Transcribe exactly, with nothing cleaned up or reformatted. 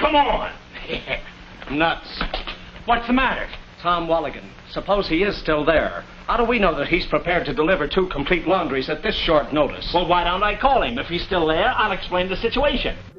come on. Nuts. What's the matter? Tom Walligan. Suppose he is still there. How do we know that he's prepared to deliver two complete laundries at this short notice? Well, why don't I call him? If he's still there, I'll explain the situation.